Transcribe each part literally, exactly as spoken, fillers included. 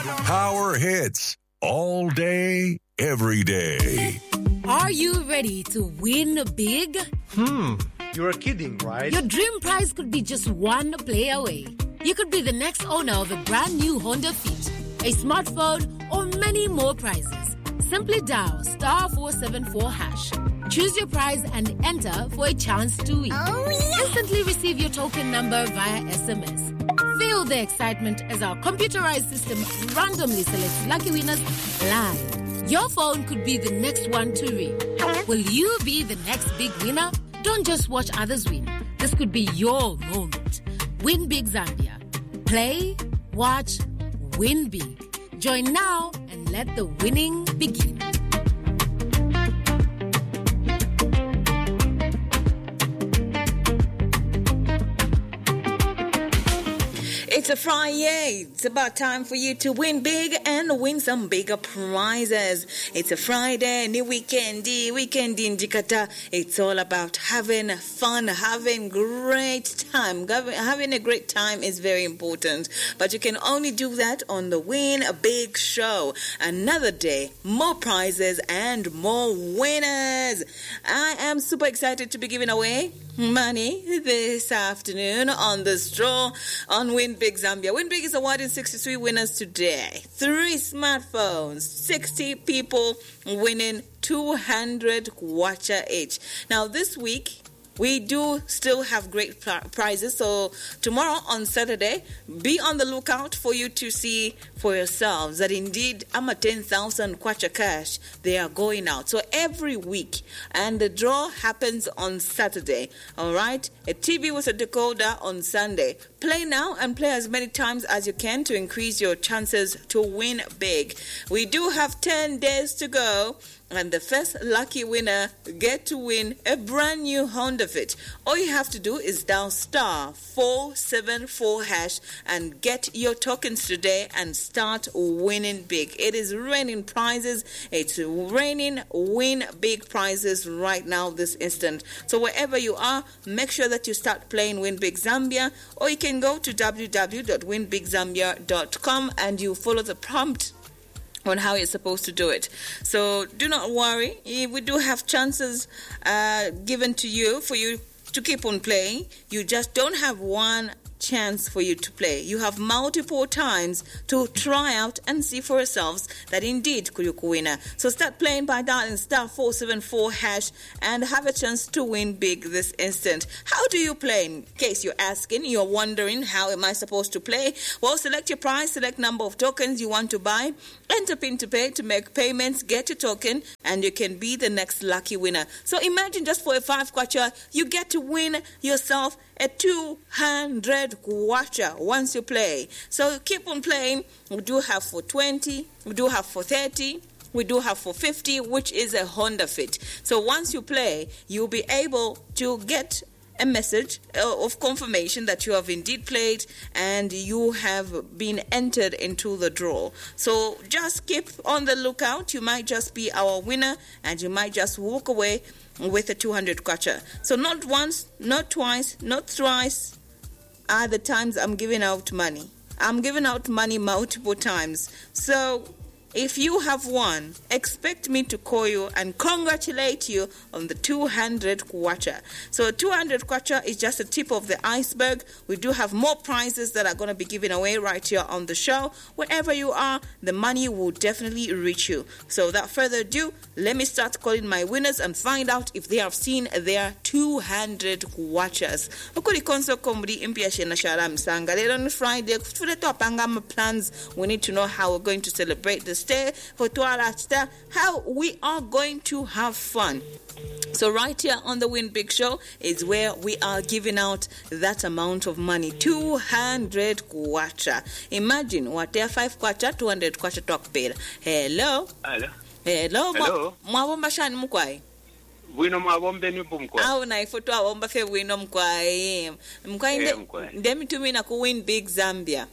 Power hits all day, every day. Are you ready to win big? Hmm, you're kidding, right? Your dream prize could be just one play away. You could be the next owner of a brand new Honda Fit, a smartphone, or many more prizes. Simply dial star four seven four hash. Choose your prize and enter for a chance to win. Oh, yeah. Instantly receive your token number via S M S. Feel the excitement as our computerized system randomly selects lucky winners live. Your phone could be the next one to ring. Will you be the next big winner? Don't just watch others win. This could be your moment. Win Big Zambia. Play, watch, win big. Join now and let the winning begin. It's a Friday. It's about time for you to win big and win some bigger prizes. It's a Friday, new weekendy, weekend in Jakarta. It's all about having fun, having great time. Having a great time is very important, but you can only do that on the Win Big Show. Another day, more prizes and more winners. I am super excited to be giving away money this afternoon on the straw on Win Big Zambia. Win Big is awarding sixty-three winners today. Three smartphones, sixty people winning two hundred kwacha each. Now this week, we do still have great prizes. So tomorrow on Saturday, be on the lookout for you to see for yourselves that indeed I'm a ten thousand kwacha cash. They are going out. So every week, and the draw happens on Saturday. All right? A T V with a decoder on Sunday. Play now and play as many times as you can to increase your chances to win big. We do have ten days to go. And the first lucky winner get to win a brand new Honda Fit. All you have to do is dial star four seven four hash and get your tokens today and start winning big. It is raining prizes. It's raining win big prizes right now this instant. So wherever you are, make sure that you start playing Win Big Zambia, or you can go to w w w dot win big zambia dot com and you follow the prompt on how you're supposed to do it. So do not worry. We do have chances uh, given to you for you to keep on playing. You just don't have one chance for you to play. You have multiple times to try out and see for yourselves that indeed could you win. So start playing by dialing star four seven four hash and have a chance to win big this instant. How do you play? In case you're asking, you're wondering, how am I supposed to play? Well, select your price, select number of tokens you want to buy, enter pin to pay to make payments, get your token, and you can be the next lucky winner. So imagine just for a five kwacha, you get to win yourself a two hundred kwacha once you play. So keep on playing. We do have for twenty, we do have for thirty, we do have for fifty, which is a Honda Fit. So once you play, you'll be able to get a message of confirmation that you have indeed played and you have been entered into the draw. So just keep on the lookout. You might just be our winner and you might just walk away with a two hundred kwacha. So not once, not twice, not thrice are the times I'm giving out money. I'm giving out money multiple times. So if you have won, expect me to call you and congratulate you on the two hundred kwacha. So two hundred kwacha is just the tip of the iceberg. We do have more prizes that are going to be given away right here on the show. Wherever you are, the money will definitely reach you. So without further ado, let me start calling my winners and find out if they have seen their two hundred kwachas. Ukuri konso komudi impia na shara msanga. Later on Friday, plans. We need to know how we're going to celebrate this day for Tuarachta, how we are going to have fun. So right here on the Win Big Show is where we are giving out that amount of money, two hundred kwacha. Imagine what there five kwacha, two hundred kwacha talk paid. Hello. Hello. Hello. Hello. Mwabomba shani mkwai. Wino mwabombe ni bumkwai. Au na ifoto awomba fe wino mkwai. Mkwai nde, ndemi tumina ku Win Big Zambia.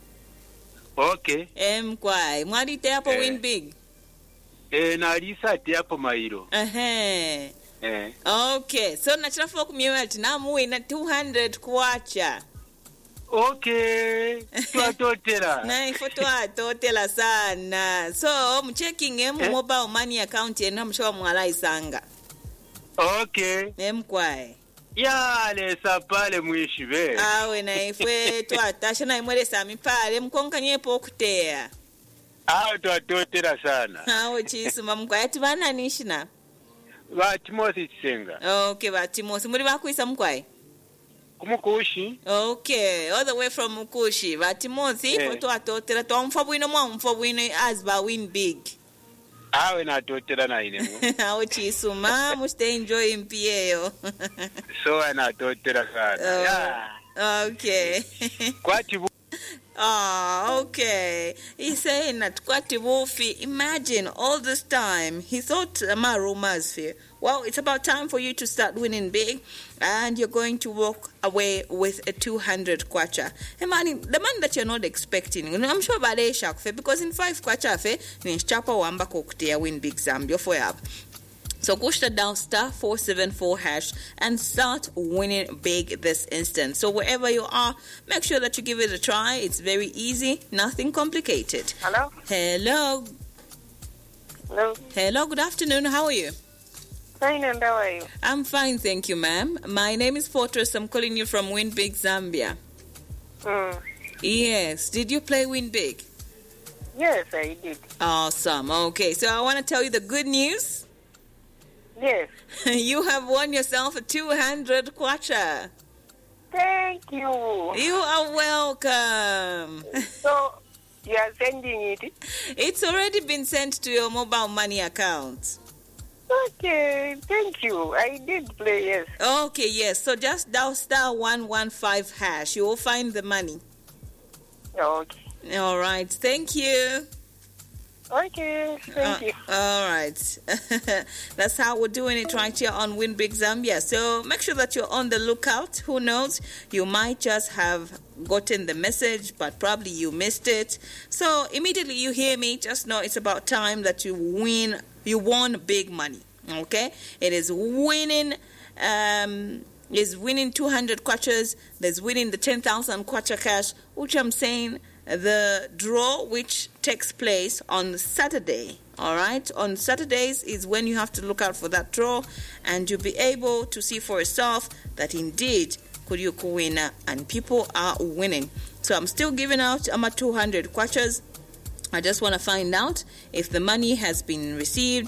Okay. Eh mkwai. Mwari te hapo eh. Win Big. Eh na alisa te hapo mairo. Ehe. Eh. Okay. So nachirafu kumyewa ati na muwe na two hundred kwacha. Okay. Twatotera. Na ifo twatotela sana. So, I'm checking em Eh? mobile money account yenu amshowa mwala isanga. Okay. Emkwae. Yale sapale mwishibe. Awe na ifwe twatasha na imwele sami pale mkonkanye po kutea. Aho twatotera sana. Awe chisuma mkwae tibana nishina. Ba Timothy Chisenga. Okay, ba Timosi muri bakwisa mkwae. Kumukushi. Okay, all the way from Mukushi. Ba Timosi Eh. ifo twatotela twamfa bwino mwa mfa bwino as ba win big. Awe natotera na inemu. Awe chisuma muste enjoy impieo. So anatotera sana. Oh. Yeah. Okay. Kwati bu- Oh, okay. He's saying that Kwati Wolfie, imagine all this time. He thought uh, my rumors fear. Well, it's about time for you to start winning big, and you're going to walk away with a two hundred kwacha. Hey, money, the money that you're not expecting. You know, I'm sure about a shark fair because in five kwacha fair, ni chapa wamba koktea win big Zambia for you. So push the down star four seven four hash and start winning big this instant. So wherever you are, make sure that you give it a try. It's very easy, nothing complicated. Hello? Hello. Hello? Hello, good afternoon. How are you? Fine, and how are you? I'm fine, thank you, ma'am. My name is Fortress. I'm calling you from Win Big Zambia. Mm. Yes. Did you play Win Big? Yes, I did. Awesome. Okay, so I want to tell you the good news. Yes. You have won yourself a two hundred kwacha. Thank you. You are welcome. So, you are sending it? It's already been sent to your mobile money account. Okay, thank you. I did play, yes. Okay, yes. So just dial star one one five hash. You will find the money. Okay. All right. Thank you. Okay, thank Uh, you. all right. That's how we're doing it right here on Win Big Zambia. So make sure that you're on the lookout. Who knows? You might just have gotten the message, but probably you missed it. So immediately you hear me, just know it's about time that you win. You won big money. Okay? It is winning. Um, is winning two hundred kwachas. There's winning the ten thousand kwacha cash, which I'm saying the draw which takes place on Saturday. All right, on Saturdays is when you have to look out for that draw, and you'll be able to see for yourself that indeed could you win, and people are winning. So I'm still giving out I'm at two hundred kwachas. I just want to find out if the money has been received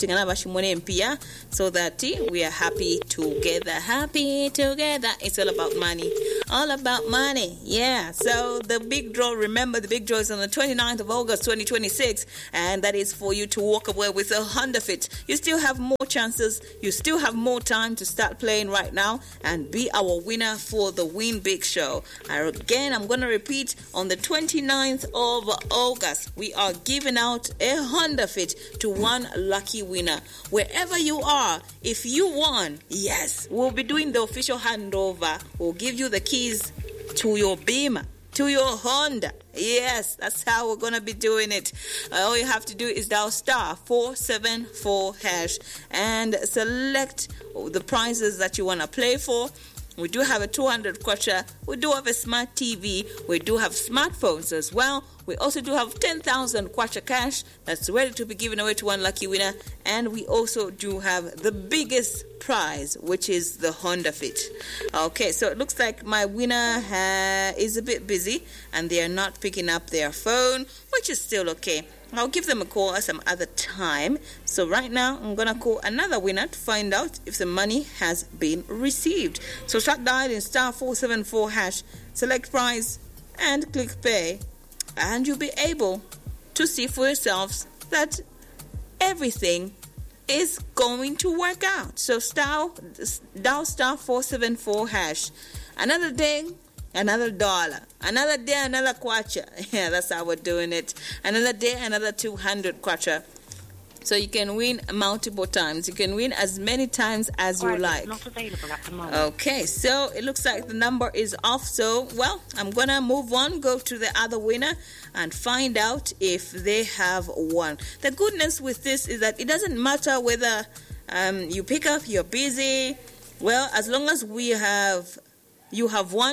so that we are happy together. Happy together. It's all about money. All about money. Yeah. So the big draw, remember the big draw is on the twenty-ninth of August twenty twenty-six, and that is for you to walk away with a Honda Fit. You still have more chances. You still have more time to start playing right now and be our winner for the Win Big Show. And again, I'm going to repeat, on the twenty-ninth of August, we are giving out a Honda Fit to one lucky winner. Wherever you are, if you won, yes, we'll be doing the official handover. We'll give you the keys to your Beamer, to your Honda. Yes, that's how we're going to be doing it. Uh, all you have to do is dial star four seven four hash and select the prizes that you want to play for. We do have a two hundred kwacha. We do have a smart T V. We do have smartphones as well. We also do have ten thousand kwacha cash that's ready to be given away to one lucky winner. And we also do have the biggest prize, which is the Honda Fit. Okay, so it looks like my winner ha- is a bit busy and they are not picking up their phone, which is still okay. I'll give them a call at some other time. So right now, I'm going to call another winner to find out if the money has been received. So start dialing star four seven four hash, select prize, and click pay. And you'll be able to see for yourselves that everything is going to work out. So star, dial star four seven four hash. Another day, another dollar. Another day, another kwacha. Yeah, that's how we're doing it. Another day, another two hundred kwacha. So you can win multiple times. You can win as many times as you like. Not available at the moment. Okay, so it looks like the number is off. So, well, I'm going to move on, go to the other winner, and find out if they have won. The goodness with this is that it doesn't matter whether um, you pick up, you're busy. Well, as long as we have, you have won,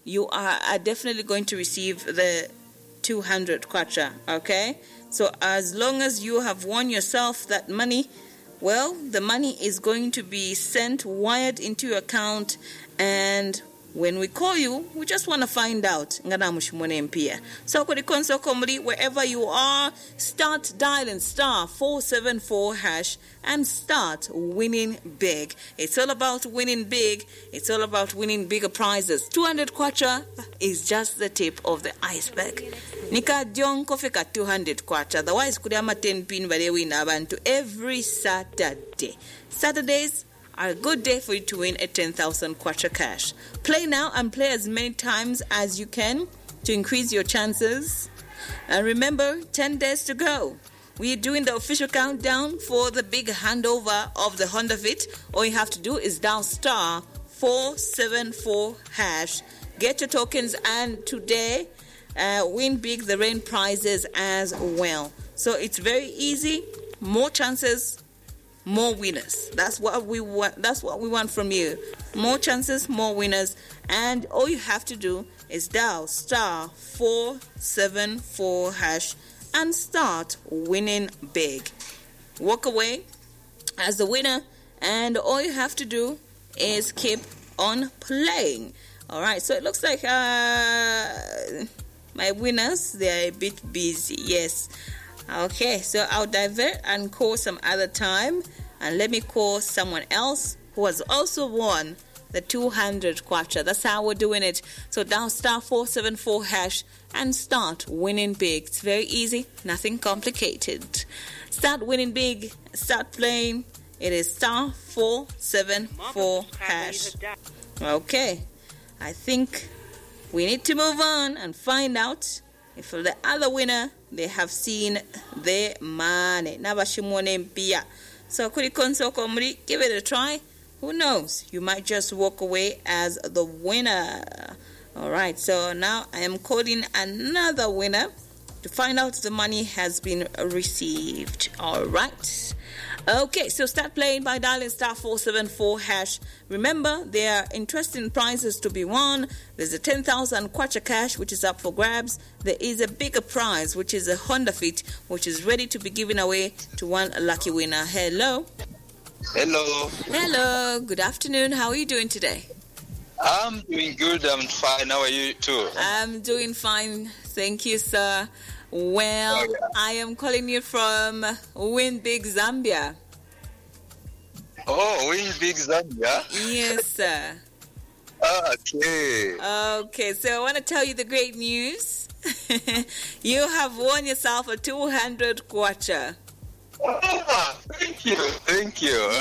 you are, are definitely going to receive the two hundred kwacha, okay? So as long as you have won yourself that money, well, the money is going to be sent, wired into your account, and when we call you, we just want to find out. So, wherever you are, start dialing star four seven four hash and start winning big. It's all about winning big. It's all about winning bigger prizes. two hundred kwacha is just the tip of the iceberg. Nika Dion Kofeka two hundred kwacha. Otherwise, could have ten pin by the win abantu every Saturday. Saturdays are a good day for you to win a ten thousand kwacha cash. Play now and play as many times as you can to increase your chances. And remember, ten days to go. We're doing the official countdown for the big handover of the Honda Fit. All you have to do is dial star four seven four hash. Get your tokens, and today uh, win big the rain prizes as well. So it's very easy. More chances, more winners. That's what we want. That's what we want from you. More chances, more winners. And all you have to do is dial star four seven four hash and start winning big. Walk away as the winner, and all you have to do is keep on playing. All right. So it looks like uh, my winners, they are a bit busy. Yes. Okay, so I'll divert and call some other time, and let me call someone else who has also won the two hundred kwacha. That's how we're doing it. So dial star four seven four hash and start winning big. It's very easy, nothing complicated. Start winning big, start playing. It is star four seven four hash. Okay, I think we need to move on and find out if the other winner, they have seen their money. So give it a try. Who knows? You might just walk away as the winner. All right. So now I am calling another winner to find out if the money has been received. All right. Okay, so start playing by dialing star four seven four hash. Remember, there are interesting prizes to be won. There's a ten thousand kwacha cash, which is up for grabs. There is a bigger prize, which is a Honda Fit, which is ready to be given away to one lucky winner. Hello. Hello. Hello. Good afternoon. How are you doing today? I'm doing good. I'm fine. How are you too? I'm doing fine. Thank you, sir. Well, oh, yeah. I am calling you from Win Big Zambia. Oh, Win Big Zambia? Yes, sir. Okay. Okay, so I want to tell you the great news. You have won yourself a two hundred kwacha. Oh, thank you. Thank you.